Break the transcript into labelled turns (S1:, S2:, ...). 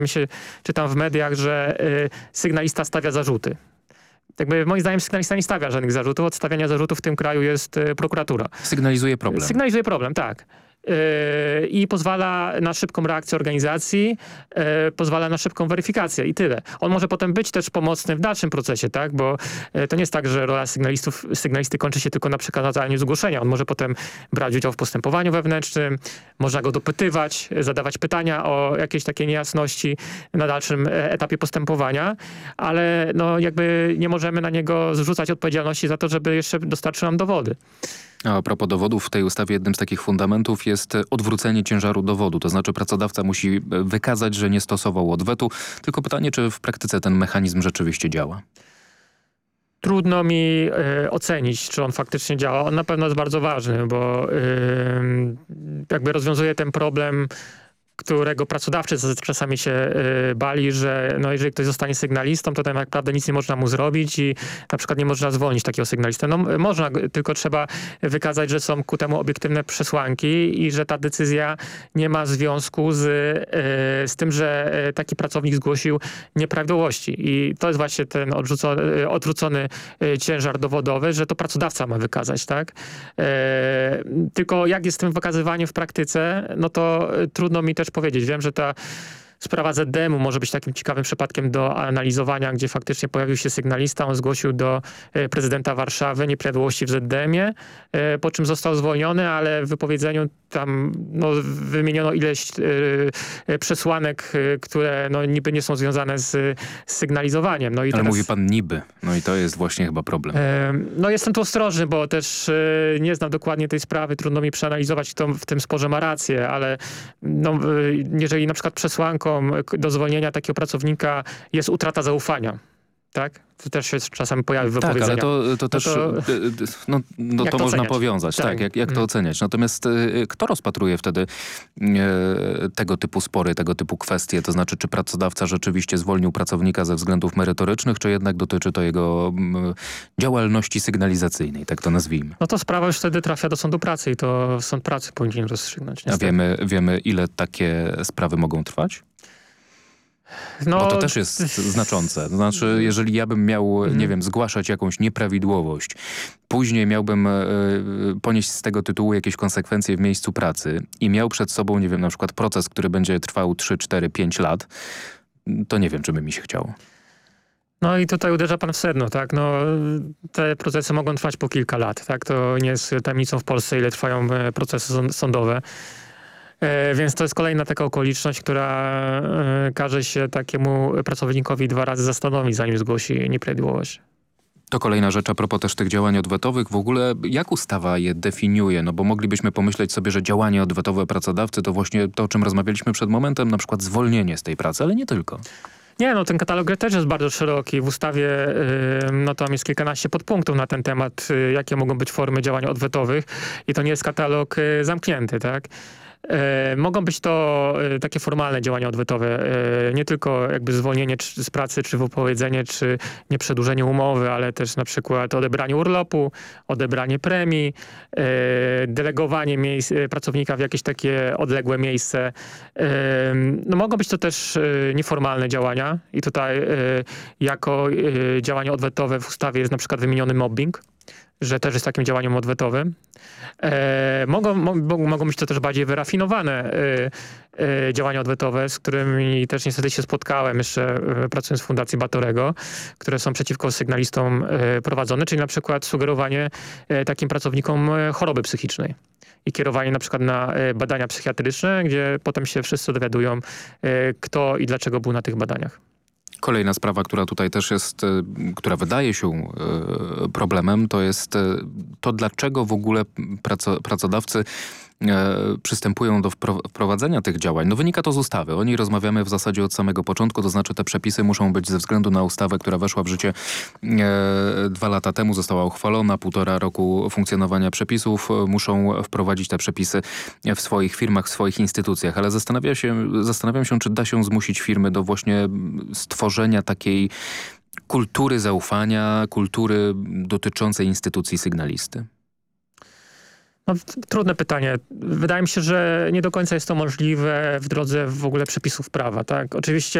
S1: Czytam w mediach, że sygnalista stawia zarzuty. Jakby moim zdaniem sygnalista nie stawia żadnych zarzutów. Od stawiania zarzutów w tym kraju jest prokuratura.
S2: Sygnalizuje problem.
S1: Sygnalizuje problem, tak. I pozwala na szybką reakcję organizacji, pozwala na szybką weryfikację i tyle. On może potem być też pomocny w dalszym procesie, tak? Bo to nie jest tak, że rola sygnalisty kończy się tylko na przekazaniu zgłoszenia. On może potem brać udział w postępowaniu wewnętrznym, można go dopytywać, zadawać pytania o jakieś takie niejasności na dalszym etapie postępowania, ale no jakby nie możemy na niego zrzucać odpowiedzialności za to, żeby jeszcze dostarczył nam dowody.
S2: A propos dowodów, w tej ustawie jednym z takich fundamentów jest odwrócenie ciężaru dowodu. To znaczy pracodawca musi wykazać, że nie stosował odwetu. Tylko pytanie, czy w praktyce ten mechanizm rzeczywiście działa?
S1: Trudno mi ocenić, czy on faktycznie działa. On na pewno jest bardzo ważny, bo jakby rozwiązuje ten problem, którego pracodawcy czasami się bali, że no jeżeli ktoś zostanie sygnalistą, to tak naprawdę nic nie można mu zrobić i na przykład nie można zwolnić takiego sygnalisty. No można, tylko trzeba wykazać, że są ku temu obiektywne przesłanki i że ta decyzja nie ma związku z tym, że taki pracownik zgłosił nieprawidłowości. I to jest właśnie ten odwrócony ciężar dowodowy, że to pracodawca ma wykazać, tak? Tylko jak jest z tym wykazywaniem w praktyce, no to trudno mi też powiedzieć. Wiem, że ta sprawa ZDM-u może być takim ciekawym przypadkiem do analizowania, gdzie faktycznie pojawił się sygnalista. On zgłosił do prezydenta Warszawy nieprawidłowości w ZDM-ie, po czym został zwolniony, ale w wypowiedzeniu tam wymieniono ileś przesłanek, które niby nie są związane z sygnalizowaniem. No i
S2: ale mówi pan niby. No i to jest właśnie chyba problem.
S1: Jestem tu ostrożny, bo też nie znam dokładnie tej sprawy. Trudno mi przeanalizować, kto w tym sporze ma rację, ale jeżeli na przykład przesłanką do zwolnienia takiego pracownika jest utrata zaufania, tak? To też się czasami pojawi w wypowiedzeniach.
S2: Tak, ale to też to można oceniać? Powiązać. Tak, jak to oceniać. Natomiast kto rozpatruje wtedy tego typu spory, tego typu kwestie? To znaczy, czy pracodawca rzeczywiście zwolnił pracownika ze względów merytorycznych, czy jednak dotyczy to jego działalności sygnalizacyjnej, tak to nazwijmy?
S1: No to sprawa już wtedy trafia do sądu pracy i to sąd pracy powinien rozstrzygnąć.
S2: A wiemy, ile takie sprawy mogą trwać? Bo to też jest znaczące. To znaczy, jeżeli ja bym miał, nie wiem, zgłaszać jakąś nieprawidłowość, później miałbym ponieść z tego tytułu jakieś konsekwencje w miejscu pracy i miał przed sobą, nie wiem, na przykład proces, który będzie trwał 3, 4, 5 lat, to nie wiem, czy by mi się chciało.
S1: No i tutaj uderza pan w sedno, tak? Te procesy mogą trwać po kilka lat, tak? To nie jest tajemnicą w Polsce, ile trwają procesy sądowe. Więc to jest kolejna taka okoliczność, która każe się takiemu pracownikowi 2 razy zastanowić, zanim zgłosi nieprawidłowość.
S2: To kolejna rzecz a propos też tych działań odwetowych. W ogóle jak ustawa je definiuje? No bo moglibyśmy pomyśleć sobie, że działanie odwetowe pracodawcy to właśnie to, o czym rozmawialiśmy przed momentem, na przykład zwolnienie z tej pracy, ale nie tylko.
S1: Nie, ten katalog też jest bardzo szeroki. W ustawie tam jest kilkanaście podpunktów na ten temat, jakie mogą być formy działań odwetowych i to nie jest katalog zamknięty, tak? Mogą być to takie formalne działania odwetowe, nie tylko jakby zwolnienie z pracy, czy wypowiedzenie, czy nieprzedłużenie umowy, ale też na przykład odebranie urlopu, odebranie premii, delegowanie pracownika w jakieś takie odległe miejsce. Mogą być to też nieformalne działania i tutaj jako działanie odwetowe w ustawie jest na przykład wymieniony mobbing, że też jest takim działaniem odwetowym. Mogą być to też bardziej wyrafinowane działania odwetowe, z którymi też niestety się spotkałem jeszcze pracując w Fundacji Batorego, które są przeciwko sygnalistom prowadzone, czyli na przykład sugerowanie takim pracownikom choroby psychicznej i kierowanie na przykład na badania psychiatryczne, gdzie potem się wszyscy dowiadują, kto i dlaczego był na tych badaniach.
S2: Kolejna sprawa, która tutaj też jest, która wydaje się problemem, to jest to, dlaczego w ogóle pracodawcy przystępują do wprowadzenia tych działań. No wynika to z ustawy. O niej rozmawiamy w zasadzie od samego początku, to znaczy te przepisy muszą być ze względu na ustawę, która weszła w życie 2 lata temu, została uchwalona, 1,5 roku funkcjonowania przepisów, muszą wprowadzić te przepisy w swoich firmach, w swoich instytucjach. Ale zastanawiam się, czy da się zmusić firmy do właśnie stworzenia takiej kultury zaufania, kultury dotyczącej instytucji sygnalisty.
S1: No, trudne pytanie. Wydaje mi się, że nie do końca jest to możliwe w drodze w ogóle przepisów prawa. Tak? Oczywiście